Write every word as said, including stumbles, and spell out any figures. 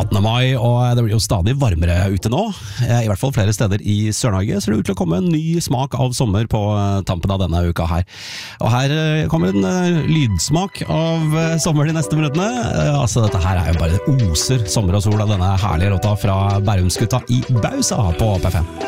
åttende mai, og det blir jo stadig varmere ute nå. I hvert fall flere steder i Sør-Norge ser det ut til å komme en ny smak av sommer på tampen av denne uka her. Og her kommer en lydsmak av sommer de neste minuttene. Altså, dette her er jo bare oser sommer og sol av denne herlige låta fra Bærumsgutta i Bausa på P fem.